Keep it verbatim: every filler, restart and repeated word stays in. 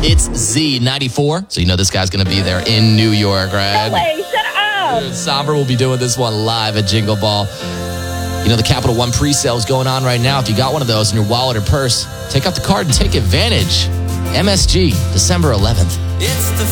It's Z ninety-four. So you know this guy's going to be there in New York, right? No way, shut up. Somber will be doing this one live at Jingle Ball. You know, the Capital One pre-sale is going on right now. If you got one of those in your wallet or purse, take out the card and take advantage. M S G, December eleventh. It's the